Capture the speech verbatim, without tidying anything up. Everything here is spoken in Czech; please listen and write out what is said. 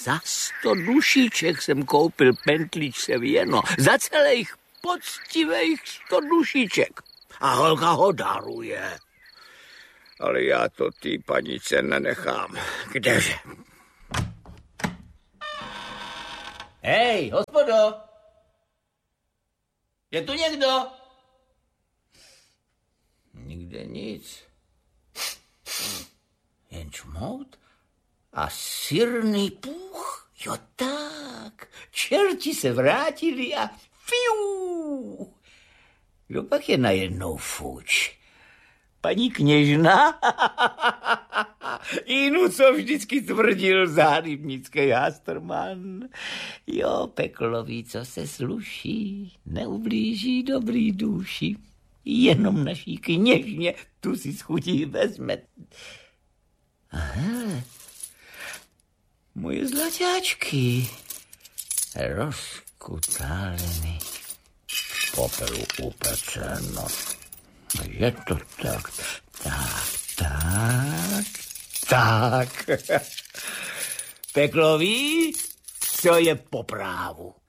Za sto dušiček jsem koupil pentličce věno. Za celých poctivých sto dušiček. A holka ho daruje. Ale já to tý panice nenechám. Kdeže? Hej, hospodo! Je tu někdo? Nikde nic. Jen čmout a syrný půch. Jo tak, čerti se vrátili a fiu. Kdo pak je najednou fuč? Paní kněžna? Inu, co vždycky tvrdil zárybnický Hasterman. Jo, peklo ví, co se sluší, neublíží dobrý duši. Jenom naší kněžně tu si schutí vezme. Aha, moje zlaťáčky, rozkutáleny, v popelu upeceno. Je to tak, tak, tak, tak. Peklo ví, co je po právu.